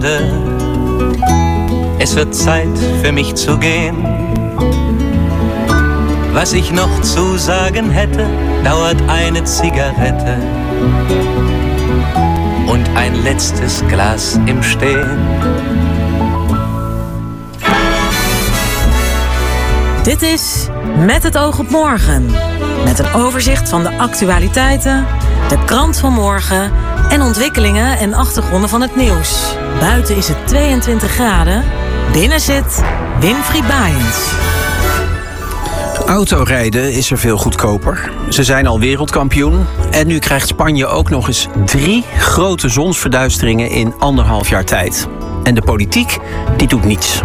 Es wird Zeit für mich zu gehen. Was ich noch zu sagen hätte, dauert eine Zigarette und ein letztes Glas im Stehen. Dit is Met het oog op morgen. Met een overzicht van de actualiteiten, de krant van morgen en ontwikkelingen en achtergronden van het nieuws. Buiten is het 22 graden. Binnen zit Winfried Baaiens. Autorijden is er veel goedkoper. Ze zijn al wereldkampioen. En nu krijgt Spanje ook nog eens 3 grote zonsverduisteringen in 1,5 jaar tijd. En de politiek, die doet niets.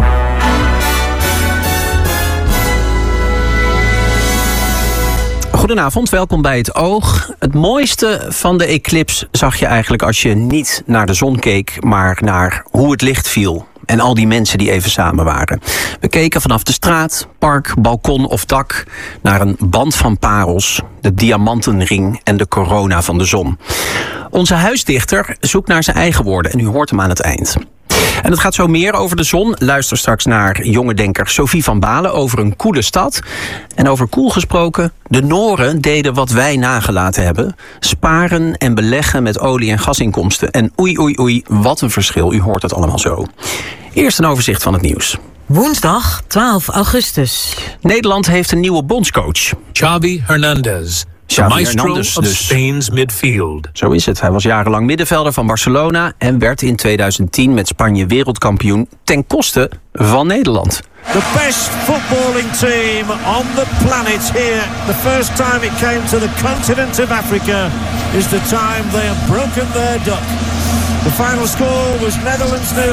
Goedenavond, welkom bij Het Oog. Het mooiste van de eclipse zag je eigenlijk als je niet naar de zon keek, maar naar hoe het licht viel. En al die mensen die even samen waren. We keken vanaf de straat, park, balkon of dak naar een band van parels, de diamantenring en de corona van de zon. Onze huisdichter zoekt naar zijn eigen woorden en u hoort hem aan het eind. En het gaat zo meer over de zon. Luister straks naar jonge denker Sophie van Balen over een koele stad. En over koel gesproken, de Noren deden wat wij nagelaten hebben. Sparen en beleggen met olie- en gasinkomsten. En oei, wat een verschil. U hoort het allemaal zo. Eerst een overzicht van het nieuws. Woensdag 12 augustus. Nederland heeft een nieuwe bondscoach. Xavi Hernandez. The maestro of Spain's midfield. Zo is het. Hij was jarenlang middenvelder van Barcelona en werd in 2010 met Spanje wereldkampioen ten koste van Nederland. The best footballing team on the planet here. The first time it came to the continent of Africa is the time they have broken their duck. The final score was Netherlands 0,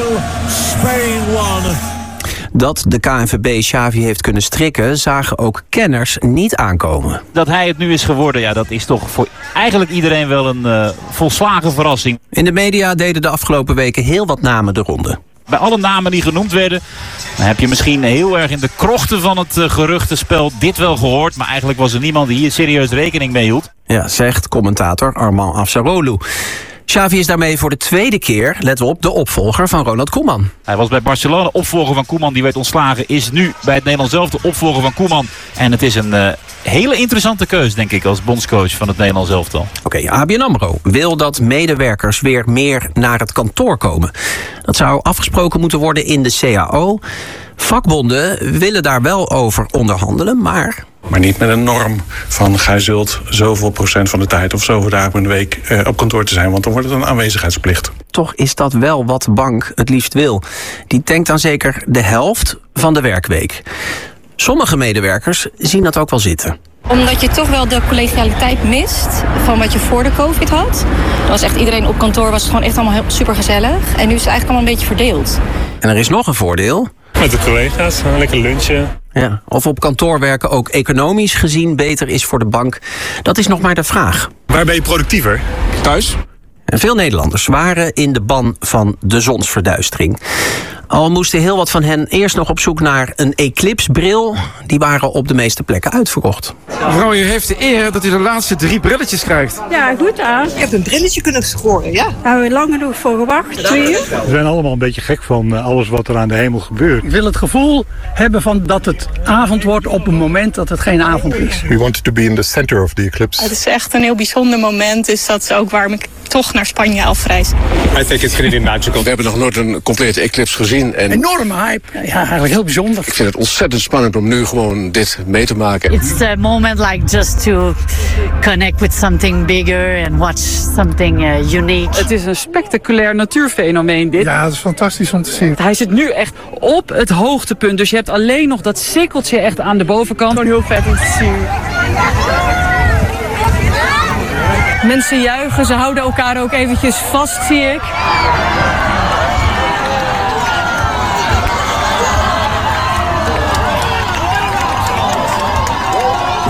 Spain 1. Dat de KNVB Xavi heeft kunnen strikken, zagen ook kenners niet aankomen. Dat hij het nu is geworden, ja, dat is toch voor eigenlijk iedereen wel een volslagen verrassing. In de media deden de afgelopen weken heel wat namen de ronde. Bij alle namen die genoemd werden, dan heb je misschien heel erg in de krochten van het geruchtenspel dit wel gehoord. Maar eigenlijk was er niemand die hier serieus rekening mee hield. Ja, zegt commentator Armand Afsaroglu. Xavi is daarmee voor de tweede keer, let op, de opvolger van Ronald Koeman. Hij was bij Barcelona opvolger van Koeman, die werd ontslagen. Is nu bij het Nederlands zelf de opvolger van Koeman. En het is een hele interessante keus, denk ik, als bondscoach van het Nederlands elftal. Oké, ABN AMRO wil dat medewerkers weer meer naar het kantoor komen. Dat zou afgesproken moeten worden in de CAO. Vakbonden willen daar wel over onderhandelen, maar niet met een norm van gij zult zoveel procent van de tijd of zoveel dagen in de week op kantoor te zijn. Want dan wordt het een aanwezigheidsplicht. Toch is dat wel wat de bank het liefst wil. Die denkt aan zeker de helft van de werkweek. Sommige medewerkers zien dat ook wel zitten. Omdat je toch wel de collegialiteit mist van wat je voor de COVID had. Dan was echt iedereen op kantoor, was het gewoon echt allemaal super gezellig. En nu is het eigenlijk allemaal een beetje verdeeld. En er is nog een voordeel. Met de collega's, lekker lunchen. Ja, of op kantoor werken ook economisch gezien beter is voor de bank, dat is nog maar de vraag. Waar ben je productiever? Thuis? En veel Nederlanders waren in de ban van de zonsverduistering. Al moesten heel wat van hen eerst nog op zoek naar een eclipsebril. Die waren op de meeste plekken uitverkocht. Mevrouw, u heeft de eer dat u de laatste 3 brilletjes krijgt. Ja, goed aan. Je hebt een brilletje kunnen scoren, ja. Daar hebben we lang genoeg voor gewacht, 2 uur. We zijn allemaal een beetje gek van alles wat er aan de hemel gebeurt. Ik wil het gevoel hebben van dat het avond wordt op een moment dat het geen avond is. We wanted to be in the center of the eclipse. Het is echt een heel bijzonder moment, dus dat is ook waarom ik toch naar Spanje afreis. I think it's really magical. We hebben nog nooit een complete eclipse gezien. En enorme hype. Ja, eigenlijk heel bijzonder. Ik vind het ontzettend spannend om nu gewoon dit mee te maken. It's a moment like just to connect with something bigger and watch something unique. Het is een spectaculair natuurfenomeen dit. Ja, het is fantastisch om te zien. Hij zit nu echt op het hoogtepunt, dus je hebt alleen nog dat sikkeltje echt aan de bovenkant. Gewoon heel vet om te zien. Mensen juichen, ze houden elkaar ook eventjes vast, zie ik.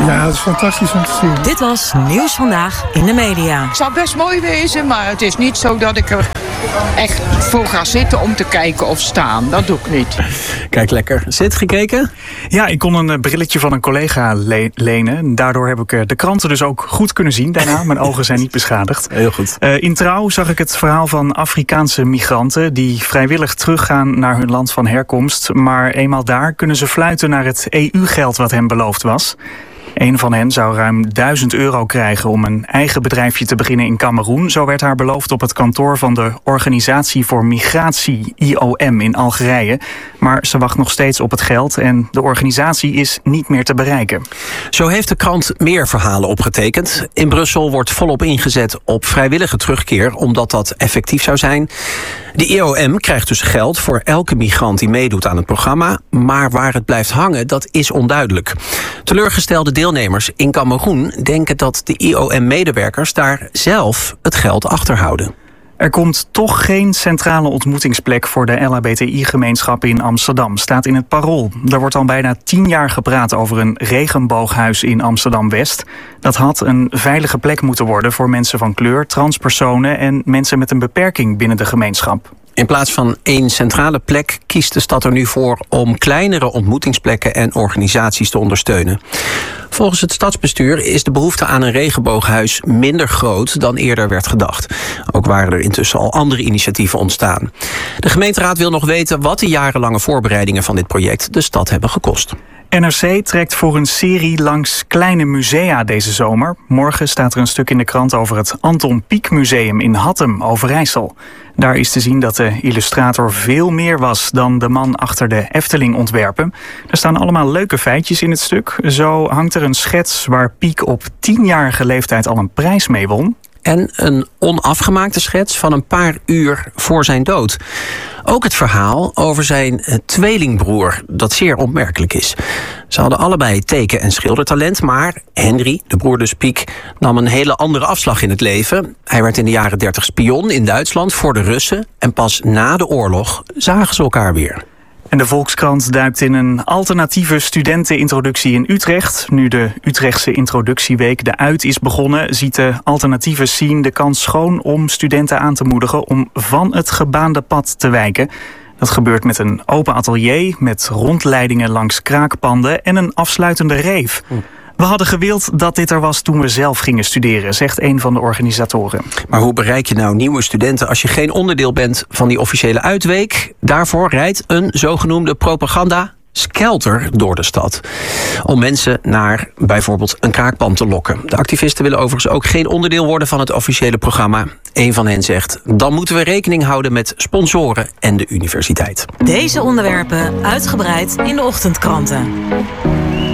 Ja, dat is fantastisch om te zien. Dit was Nieuws Vandaag in de Media. Het zou best mooi wezen, maar het is niet zo dat ik er echt voor ga zitten om te kijken of staan. Dat doe ik niet. Kijk lekker. Zit gekeken? Ja, ik kon een brilletje van een collega lenen. Daardoor heb ik de kranten dus ook goed kunnen zien daarna. Mijn ogen zijn niet beschadigd. Heel goed. In Trouw zag ik het verhaal van Afrikaanse migranten die vrijwillig teruggaan naar hun land van herkomst. Maar eenmaal daar kunnen ze fluiten naar het EU-geld wat hen beloofd was. Een van hen zou ruim €1000 krijgen om een eigen bedrijfje te beginnen in Kameroen. Zo werd haar beloofd op het kantoor van de Organisatie voor Migratie, IOM, in Algerije. Maar ze wacht nog steeds op het geld en de organisatie is niet meer te bereiken. Zo heeft de krant meer verhalen opgetekend. In Brussel wordt volop ingezet op vrijwillige terugkeer, omdat dat effectief zou zijn. De IOM krijgt dus geld voor elke migrant die meedoet aan het programma. Maar waar het blijft hangen, dat is onduidelijk. Teleurgestelde deelnemers in Kameroen denken dat de IOM-medewerkers daar zelf het geld achterhouden. Er komt toch geen centrale ontmoetingsplek voor de LHBTI-gemeenschap in Amsterdam, staat in het Parool. Er wordt al bijna 10 jaar gepraat over een regenbooghuis in Amsterdam-West. Dat had een veilige plek moeten worden voor mensen van kleur, transpersonen en mensen met een beperking binnen de gemeenschap. In plaats van 1 centrale plek kiest de stad er nu voor om kleinere ontmoetingsplekken en organisaties te ondersteunen. Volgens het stadsbestuur is de behoefte aan een regenbooghuis minder groot dan eerder werd gedacht. Ook waren er intussen al andere initiatieven ontstaan. De gemeenteraad wil nog weten wat de jarenlange voorbereidingen van dit project de stad hebben gekost. NRC trekt voor een serie langs kleine musea deze zomer. Morgen staat er een stuk in de krant over het Anton Pieck Museum in Hattem, Overijssel. Daar is te zien dat de illustrator veel meer was dan de man achter de Efteling-ontwerpen. Er staan allemaal leuke feitjes in het stuk. Zo hangt er een schets waar Pieck op 10-jarige leeftijd al een prijs mee won. En een onafgemaakte schets van een paar uur voor zijn dood. Ook het verhaal over zijn tweelingbroer, dat zeer opmerkelijk is. Ze hadden allebei teken- en schildertalent, maar Henry, de broer dus Pieck, nam een hele andere afslag in het leven. Hij werd in de jaren 30 spion in Duitsland voor de Russen en pas na de oorlog zagen ze elkaar weer. En de Volkskrant duikt in een alternatieve studentenintroductie in Utrecht. Nu de Utrechtse introductieweek de uit is begonnen, ziet de alternatieve scene de kans schoon om studenten aan te moedigen om van het gebaande pad te wijken. Dat gebeurt met een open atelier, met rondleidingen langs kraakpanden en een afsluitende rave. We hadden gewild dat dit er was toen we zelf gingen studeren, zegt een van de organisatoren. Maar hoe bereik je nou nieuwe studenten als je geen onderdeel bent van die officiële uitweek? Daarvoor rijdt een zogenoemde propaganda-skelter door de stad. Om mensen naar bijvoorbeeld een kraakpand te lokken. De activisten willen overigens ook geen onderdeel worden van het officiële programma. Een van hen zegt, dan moeten we rekening houden met sponsoren en de universiteit. Deze onderwerpen uitgebreid in de ochtendkranten.